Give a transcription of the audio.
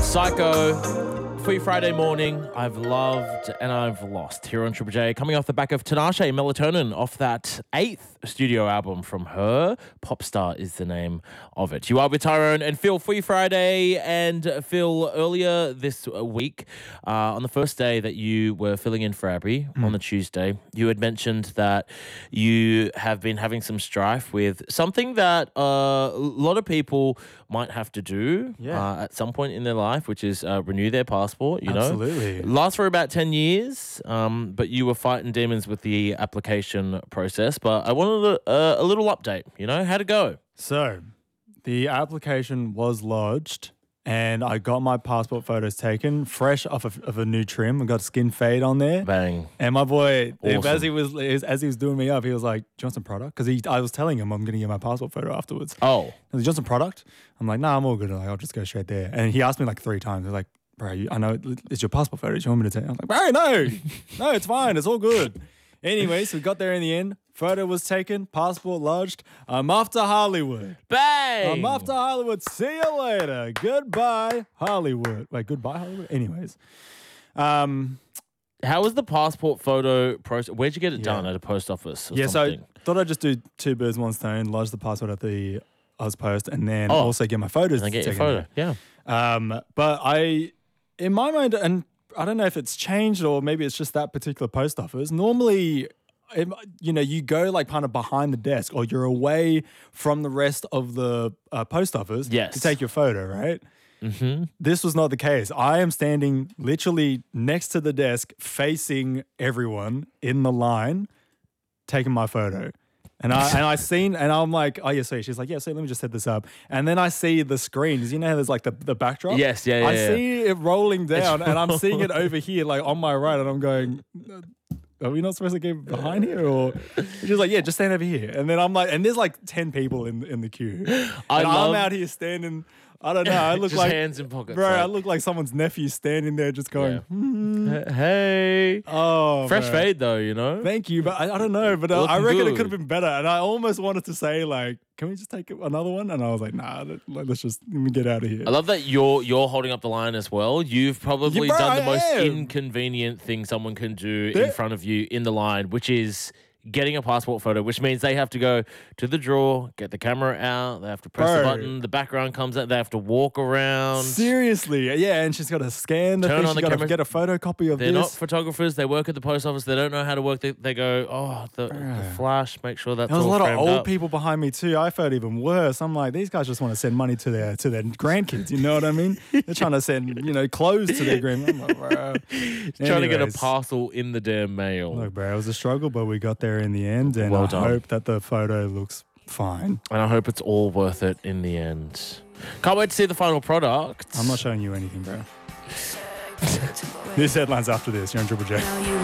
Psycho, Free Friday morning. I've loved and I've lost here on Triple J. Coming off the back of Tinashe, Melatonin, off that 8th studio album from her. Popstar is the name of it. You are with Tyrone and Phil. Free Friday. And Phil, earlier this week, on the first day that you were filling in for Abby on the Tuesday, you had mentioned that you have been having some strife with something that a lot of people might have to do at some point in their life, which is renew their passport, you know. Absolutely. Lasts for about 10 years, but you were fighting demons with the application process. But I wanted a little update, you know. How'd it go? So, the application was lodged and I got my passport photos taken fresh off of a new trim. I got skin fade on there. Bang. And my boy, Awesome. as he was doing me up, he was like, "Do you want some product?" Because I was telling him I'm going to get my passport photo afterwards. Oh. He was like, "Do you want some product?" I'm like, "Nah, I'm all good. Like, I'll just go straight there." And he asked me like 3 times. He's like, "Bro, I know it's your passport photo. Do you want me to take?" I was like, "Bro, no, it's fine. It's all good." Anyway, so we got there in the end. Photo was taken, passport lodged. I'm off to Hollywood. Bang! I'm off to Hollywood. See you later. Goodbye, Hollywood. Wait, goodbye, Hollywood? Anyways. How was the passport photo process? Where'd you get it done? At a post office or something? So I thought I'd just do 2 birds, 1 stone, lodge the passport at the Ozpost, and then also get my photos And I get your taken photo, there. But in my mind, and I don't know if it's changed or maybe it's just that particular post office, normally, you go like kind of behind the desk or you're away from the rest of the post office to take your photo, right? Mm-hmm. This was not the case. I am standing literally next to the desk, facing everyone in the line, taking my photo. And I'm like, "Oh, yeah, sweet." She's like, "Yeah, so let me just set this up." And then I see the screen. You know how there's like the backdrop? Yes, yeah. I see it rolling down and I'm seeing it over here, like on my right. And I'm going, "Are we not supposed to get behind here?" Or she's like, "Yeah, just stand over here." And then I'm like, and there's like 10 people in the queue. I'm out here standing. I don't know. I look just like hands in pockets. bro. I look like someone's nephew standing there, just going, Hey. "Oh, Fresh bro. fade though, you know. Thank you," but I don't know. But I Looking reckon it good. could have been better. And I almost wanted to say like, "Can we just take another one?" And I was like, "Nah, let me get out of here." I love that you're holding up the line as well. You've probably Yeah, bro, done the I most am. inconvenient thing someone can do in front of you in the line, which is getting a passport photo, which means they have to go to the drawer, get the camera out, they have to press the button, the background comes out, they have to walk around. Seriously, yeah, and she's got to scan the Turn thing. on the She's got to camera. get a photocopy of They're this. not photographers. They work at the post office. They don't know how to work. They go, the flash, make sure that's There was a all lot of framed old up. people behind me too. I felt even worse. I'm like, these guys just want to send money to their grandkids. You know what I mean? They're trying to send clothes to their grandkids. I'm like, bro. Trying to get a Anyways. parcel in the damn mail. Look, bro, it was a struggle, but we got there in the end, and Well I done. hope that the photo looks fine. And I hope it's all worth it in the end. Can't wait to see the final product. I'm not showing you anything, bro. This headline's after this. You're on Triple J.